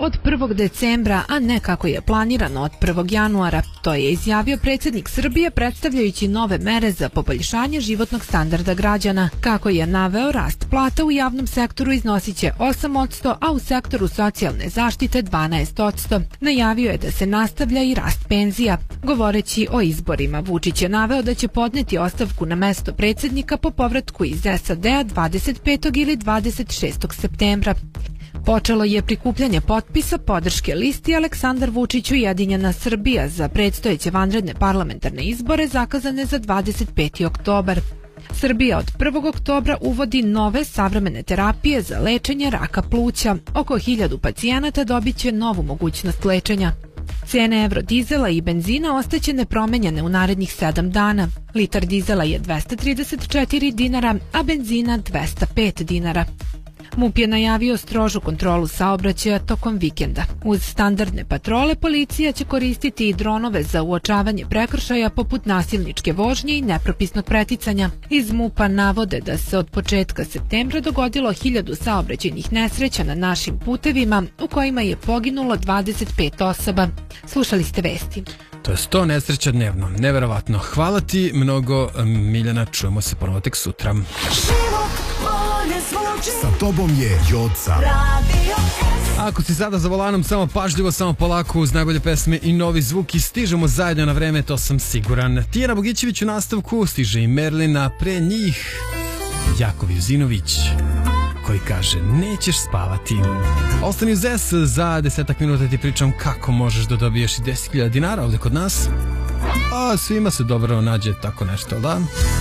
od 1. decembra, a ne kako je planirano od 1. januara. To je izjavio predsjednik Srbije predstavljajući nove mere za poboljšanje životnog standarda građana. Kako je naveo, rast plata u javnom sektoru iznosit će 8%, a u sektoru socijalne zaštite 12%. Najavio je da se nastavlja i rast penzija. Govoreći o izborima, Vučić je naveo da će podneti ostavku na mesto predsjednika po povratku iz SAD-a 25. ili 26. septembra. Počelo je prikupljanje potpisa podrške listi Aleksandar Vučić Ujedinjena Srbija za predstojeće vanredne parlamentarne izbore zakazane za 25. oktobar. Srbija od 1. oktobra uvodi nove savremene terapije za lečenje raka pluća. Oko 1000 pacijenata dobit će novu mogućnost lečenja. Cene evrodizela i benzina ostaće nepromenjene u narednih 7 dana. Litar dizela je 234 dinara, a benzina 205 dinara. MUP je najavio strožu kontrolu saobraćaja tokom vikenda. Uz standardne patrole, policija će koristiti i dronove za uočavanje prekršaja poput nasilničke vožnje i nepropisnog preticanja. Iz MUP-a navode da se od početka septembra dogodilo 1000 saobraćajnih nesreća na našim putevima, u kojima je poginulo 25 osoba. Slušali ste vesti. To je 100 nesreća dnevno. Neverovatno. Hvala ti mnogo, Miljana. Čujemo se ponovo tek sutra. Sa tobom je Joca. Ako si sada za volanom, samo pažljivo, samo polako, uz najbolje pesme i novi zvuk i stižemo zajedno na vreme, to sam siguran. Tijana Bogićević u nastavku, stiže i Merlina, pre njih Jakov Juzinović koji kaže nećeš spavati. Ostani uz S, za 10 minuta ti pričam kako možeš da dobiješ i 10.000 dinara ovdje kod nas. A svima se dobro nađe tako nešto, da?